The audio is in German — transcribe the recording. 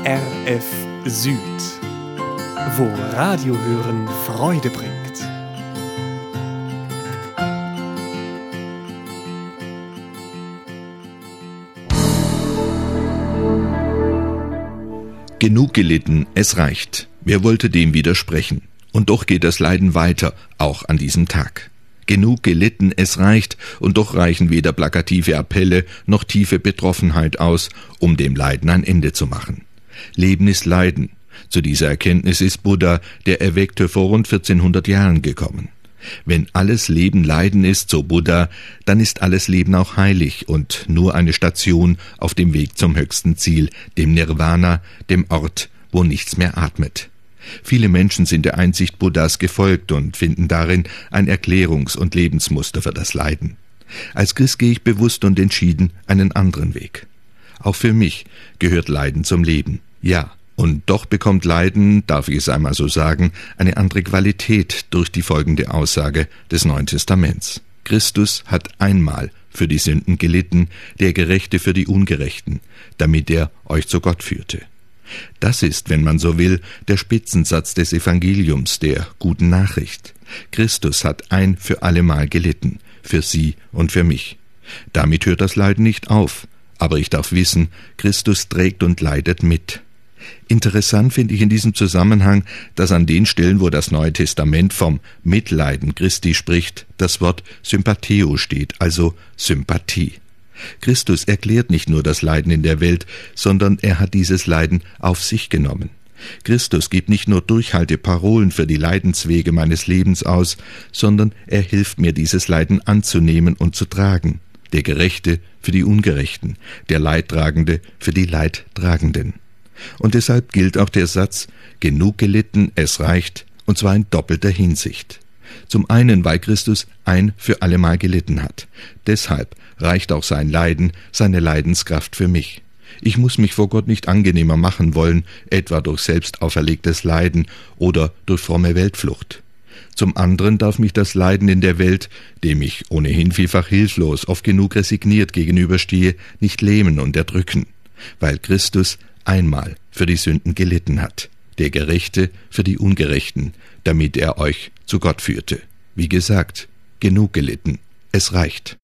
RF Süd, wo Radiohören Freude bringt. Genug gelitten, es reicht. Wer wollte dem widersprechen? Und doch geht das Leiden weiter, auch an diesem Tag. Genug gelitten, es reicht, und doch reichen weder plakative Appelle noch tiefe Betroffenheit aus, um dem Leiden ein Ende zu machen. Leben ist Leiden. Zu dieser Erkenntnis ist Buddha, der Erweckte, vor rund 1400 Jahren gekommen. Wenn alles Leben Leiden ist, so Buddha, dann ist alles Leben auch heilig und nur eine Station auf dem Weg zum höchsten Ziel, dem Nirvana, dem Ort, wo nichts mehr atmet. Viele Menschen sind der Einsicht Buddhas gefolgt und finden darin ein Erklärungs- und Lebensmuster für das Leiden. Als Christ gehe ich bewusst und entschieden einen anderen Weg. Auch für mich gehört Leiden zum Leben, ja. Und doch bekommt Leiden, darf ich es einmal so sagen, eine andere Qualität durch die folgende Aussage des Neuen Testaments. Christus hat einmal für die Sünden gelitten, der Gerechte für die Ungerechten, damit er euch zu Gott führte. Das ist, wenn man so will, der Spitzensatz des Evangeliums, der guten Nachricht. Christus hat ein für allemal gelitten, für Sie und für mich. Damit hört das Leiden nicht auf, aber ich darf wissen, Christus trägt und leidet mit. Interessant finde ich in diesem Zusammenhang, dass an den Stellen, wo das Neue Testament vom Mitleiden Christi spricht, das Wort Sympatheo steht, also Sympathie. Christus erklärt nicht nur das Leiden in der Welt, sondern er hat dieses Leiden auf sich genommen. Christus gibt nicht nur Durchhalteparolen für die Leidenswege meines Lebens aus, sondern er hilft mir, dieses Leiden anzunehmen und zu tragen. Der Gerechte für die Ungerechten, der Leidtragende für die Leidtragenden. Und deshalb gilt auch der Satz, genug gelitten, es reicht, und zwar in doppelter Hinsicht. Zum einen, weil Christus ein für allemal gelitten hat. Deshalb reicht auch sein Leiden, seine Leidenskraft für mich. Ich muss mich vor Gott nicht angenehmer machen wollen, etwa durch selbst auferlegtes Leiden oder durch fromme Weltflucht. Zum anderen darf mich das Leiden in der Welt, dem ich ohnehin vielfach hilflos, oft genug resigniert gegenüberstehe, nicht lähmen und erdrücken, weil Christus einmal für die Sünden gelitten hat, der Gerechte für die Ungerechten, damit er euch zu Gott führte. Wie gesagt, genug gelitten, es reicht.